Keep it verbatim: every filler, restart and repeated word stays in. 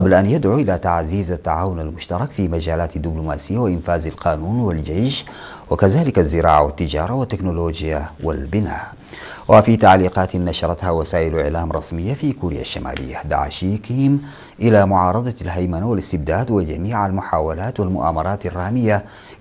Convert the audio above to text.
قبل أن يدعو إلى تعزيز التعاون المشترك في مجالات الدبلوماسية وإنفاذ القانون والجيش وكذلك الزراعة والتجارة والتكنولوجيا والبناء. وفي تعليقات نشرتها وسائل إعلام رسمية في كوريا الشمالية، دعا شي كيم إلى معارضة الهيمنة والاستبداد وجميع المحاولات والمؤامرات الرامية